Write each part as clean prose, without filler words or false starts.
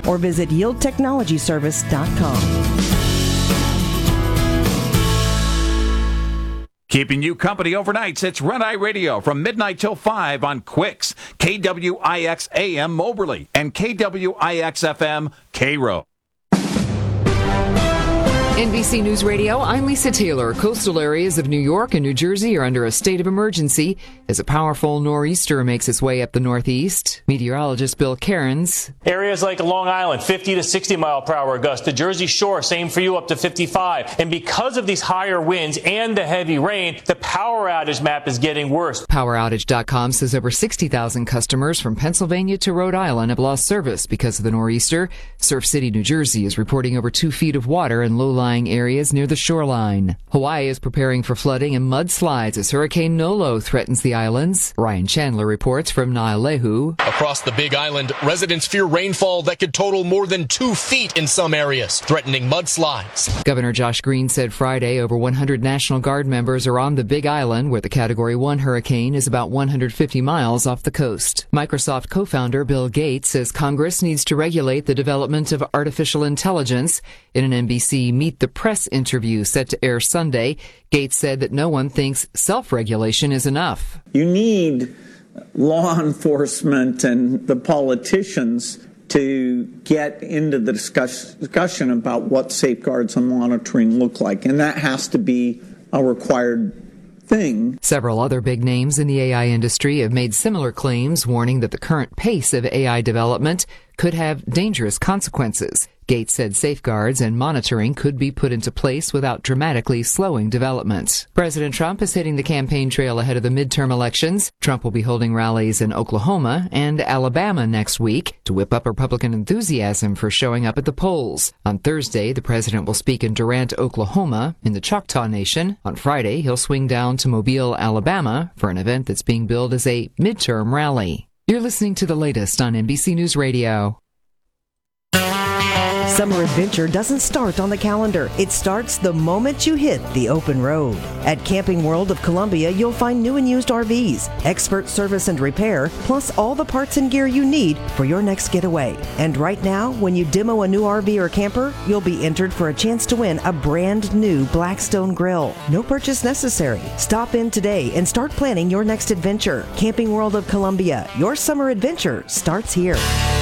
or visit yieldtechnologyservice.com. Keeping you company overnights, it's Red Eye Radio from midnight till 5 on Quicks, KWIX AM Moberly, and KWIX FM Cairo. NBC News Radio, I'm Lisa Taylor. Coastal areas of New York and New Jersey are under a state of emergency as a powerful nor'easter makes its way up the northeast. Meteorologist Bill Cairns. Areas like Long Island, 50 to 60 mile per hour gusts. The Jersey Shore, same for you, up to 55. And because of these higher winds and the heavy rain, the power outage map is getting worse. PowerOutage.com says over 60,000 customers from Pennsylvania to Rhode Island have lost service because of the nor'easter. Surf City, New Jersey is reporting over 2 feet of water in low-lying areas near the shoreline. Hawaii is preparing for flooding and mudslides as Hurricane Nolo threatens the islands. Ryan Chandler reports from Naalehu. Across the Big Island, residents fear rainfall that could total more than 2 feet in some areas, threatening mudslides. Governor Josh Green said Friday over 100 National Guard members are on the Big Island, where the Category 1 hurricane is about 150 miles off the coast. Microsoft co-founder Bill Gates says Congress needs to regulate the development of artificial intelligence. In an NBC Meet the Press interview set to air Sunday, Gates said that no one thinks self-regulation is enough. You need law enforcement and the politicians to get into the discussion about what safeguards and monitoring look like, and that has to be a required thing. Several other big names in the AI industry have made similar claims, warning that the current pace of AI development could have dangerous consequences. Gates said safeguards and monitoring could be put into place without dramatically slowing development. President Trump is hitting the campaign trail ahead of the midterm elections. Trump will be holding rallies in Oklahoma and Alabama next week to whip up Republican enthusiasm for showing up at the polls. On Thursday, the president will speak in Durant, Oklahoma, in the Choctaw Nation. On Friday, he'll swing down to Mobile, Alabama, for an event that's being billed as a midterm rally. You're listening to the latest on NBC News Radio. Summer adventure doesn't start on the calendar. It starts the moment you hit the open road. At Camping World of Columbia, you'll find new and used RVs, expert service and repair, plus all the parts and gear you need for your next getaway. And right now, when you demo a new RV or camper, you'll be entered for a chance to win a brand new Blackstone grill. No purchase necessary. Stop in today and start planning your next adventure. Camping World of Columbia, your summer adventure starts here.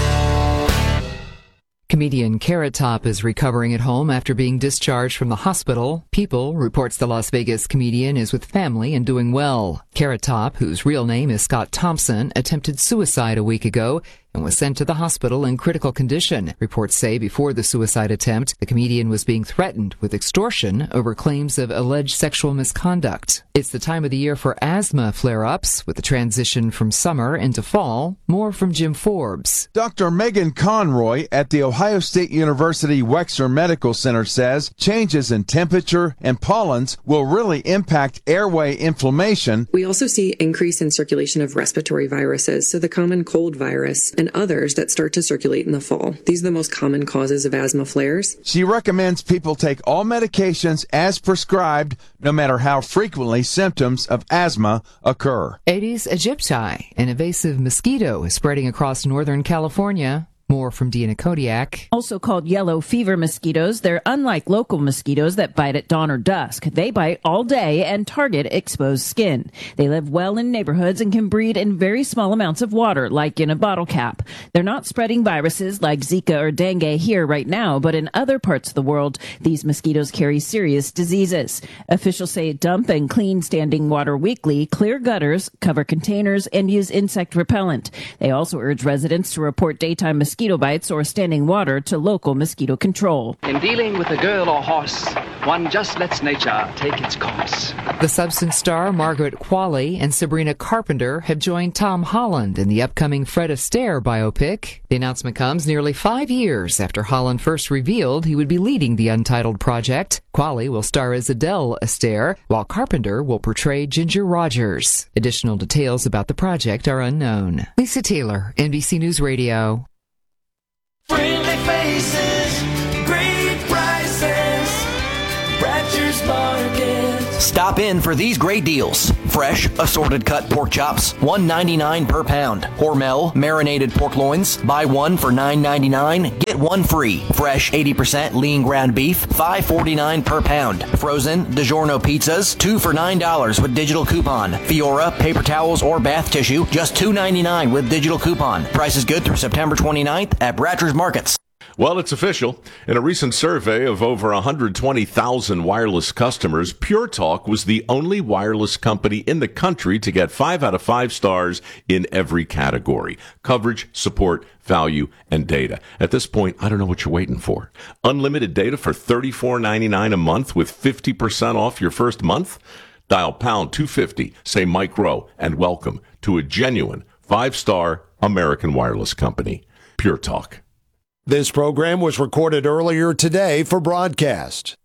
Comedian Carrot Top is recovering at home after being discharged from the hospital. People reports the Las Vegas comedian is with family and doing well. Carrot Top, whose real name is Scott Thompson, attempted suicide a week ago and was sent to the hospital in critical condition. Reports say before the suicide attempt, the comedian was being threatened with extortion over claims of alleged sexual misconduct. It's the time of the year for asthma flare-ups, with the transition from summer into fall. More from Jim Forbes. Dr. Megan Conroy at the Ohio State University Wexner Medical Center says changes in temperature and pollens will really impact airway inflammation. We also see increase in circulation of respiratory viruses, so the common cold virus and others that start to circulate in the fall. These are the most common causes of asthma flares. She recommends people take all medications as prescribed, no matter how frequently symptoms of asthma occur. Aedes aegypti, an invasive mosquito, is spreading across northern California. More from Dina Kodiak. Also called yellow fever mosquitoes, they're unlike local mosquitoes that bite at dawn or dusk. They bite all day and target exposed skin. They live well in neighborhoods and can breed in very small amounts of water, like in a bottle cap. They're not spreading viruses like Zika or dengue here right now, but in other parts of the world, these mosquitoes carry serious diseases. Officials say dump and clean standing water weekly, clear gutters, cover containers, and use insect repellent. They also urge residents to report daytime mosquito bites or standing water to local mosquito control. In dealing with a girl or horse, one just lets nature take its course. The Substance star Margaret Qualley and Sabrina Carpenter have joined Tom Holland in the upcoming Fred Astaire biopic. The announcement comes nearly 5 years after Holland first revealed he would be leading the untitled project. Qualley will star as Adele Astaire, while Carpenter will portray Ginger Rogers. Additional details about the project are unknown. Lisa Taylor, NBC News Radio. Friendly faces, great prices, Bradshurst Market. Stop in for these great deals. Fresh, assorted cut pork chops, $1.99 per pound. Hormel, marinated pork loins, buy one for $9.99, get one free. Fresh, 80% lean ground beef, $5.49 per pound. Frozen, DiGiorno pizzas, 2 for $9 with digital coupon. Fiora, paper towels or bath tissue, just $2.99 with digital coupon. Price is good through September 29th at Bratcher's Markets. Well, it's official. In a recent survey of over 120,000 wireless customers, Pure Talk was the only wireless company in the country to get 5 out of 5 stars in every category: coverage, support, value, and data. At this point, I don't know what you're waiting for. Unlimited data for $34.99 a month with 50% off your first month? Dial pound 250, say Mike Rowe, and welcome to a genuine 5-star American wireless company. Pure Talk. This program was recorded earlier today for broadcast.